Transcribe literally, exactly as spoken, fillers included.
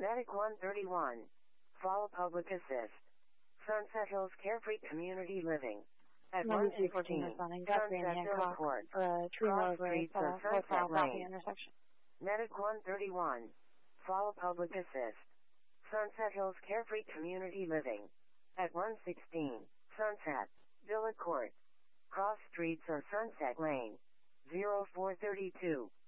Medic one thirty-one. Follow Public Assist. Sunset Hills Carefree Community Living. At one sixteen. Sunset Hill Court. Cross Streets of Sunset Lane. Medic one thirty-one. Follow Public Assist. Sunset Hills Carefree Community Living. At one sixteen. Sunset. Villa Court. Cross Streets or Sunset Lane. zero four three two.